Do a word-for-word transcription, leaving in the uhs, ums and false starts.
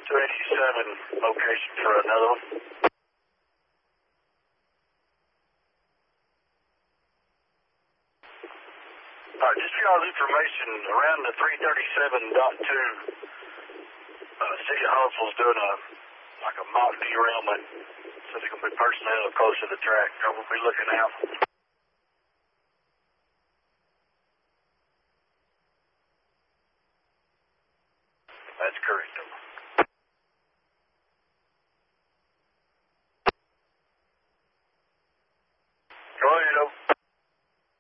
two eighty-seven location for another one. All right, just for y'all's information, around the three thirty-seven point two, uh, City of Huntsville's doing a, like a mock derailment, so there's going to be personnel close to the track. I will be looking out. That's correct.